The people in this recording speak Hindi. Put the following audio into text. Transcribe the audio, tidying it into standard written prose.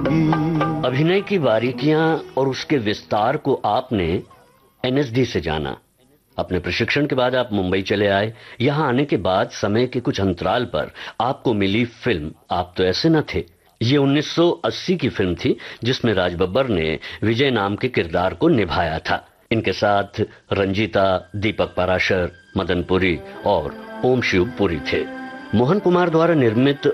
अभिनय की बारीकियां और उसके विस्तार को आपने एनएसडी से जाना। अपने प्रशिक्षण के बाद आप मुंबई चले आए। यहां आने के बाद समय के कुछ अंतराल पर आपको मिली फिल्म आप तो ऐसे न थे। ये 1980 की फिल्म थी जिसमें राज बब्बर ने विजय नाम के किरदार को निभाया था। इनके साथ रंजीता, दीपक पाराशर, मदन पुरी और ओम शिव पुरी थे। मोहन कुमार द्वारा निर्मित